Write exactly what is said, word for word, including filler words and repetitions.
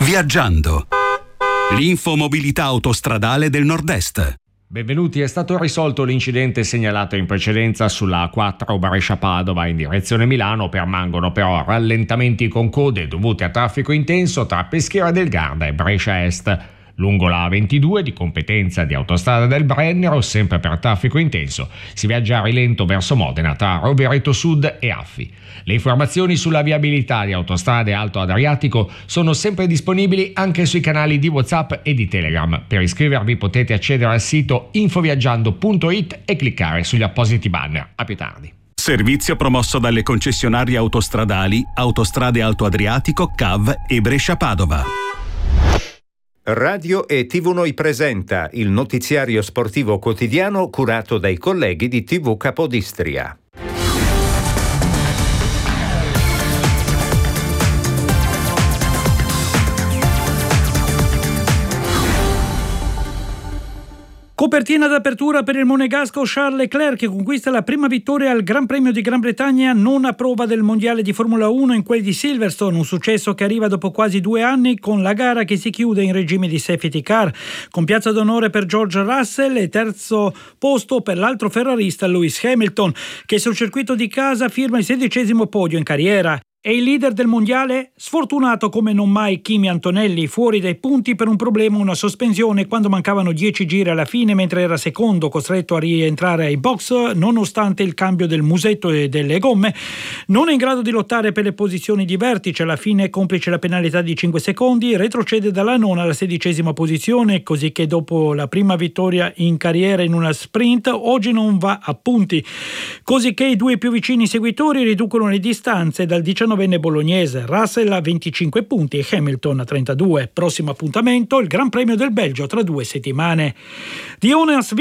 Viaggiando. L'infomobilità autostradale del Nord-Est. Benvenuti, è stato risolto l'incidente segnalato in precedenza sulla A quattro Brescia-Padova in direzione Milano. Permangono però rallentamenti con code dovute a traffico intenso tra Peschiera del Garda e Brescia Est. Lungo la A ventidue, di competenza di Autostrada del Brennero, sempre per traffico intenso, si viaggia a rilento verso Modena tra Rovereto Sud e Affi. Le informazioni sulla viabilità di Autostrade Alto Adriatico sono sempre disponibili anche sui canali di WhatsApp e di Telegram. Per iscrivervi potete accedere al sito infoviaggiando punto it e cliccare sugli appositi banner. A più tardi. Servizio promosso dalle concessionarie autostradali Autostrade Alto Adriatico, C A V e Brescia-Padova. Radio e tivù Noi presenta il notiziario sportivo quotidiano curato dai colleghi di tivù Capodistria. Copertina d'apertura per il monegasco Charles Leclerc, che conquista la prima vittoria al Gran Premio di Gran Bretagna, nona prova del mondiale di Formula uno in quel di Silverstone, un successo che arriva dopo quasi due anni con la gara che si chiude in regime di safety car, con piazza d'onore per George Russell e terzo posto per l'altro ferrarista Lewis Hamilton, che sul circuito di casa firma il sedicesimo podio in carriera. E il leader del mondiale, sfortunato come non mai Kimi Antonelli, fuori dai punti per un problema, una sospensione quando mancavano dieci giri alla fine, mentre era secondo, costretto a rientrare ai box nonostante il cambio del musetto e delle gomme, non è in grado di lottare per le posizioni di vertice. Alla fine, complice la penalità di cinque secondi, retrocede dalla nona alla sedicesima posizione, così che dopo la prima vittoria in carriera in una sprint oggi non va a punti, così che i due più vicini seguitori riducono le distanze dal diciannovenne bolognese, Russell a venticinque punti e Hamilton a trentadue. Prossimo appuntamento il Gran Premio del Belgio tra due settimane. The Owners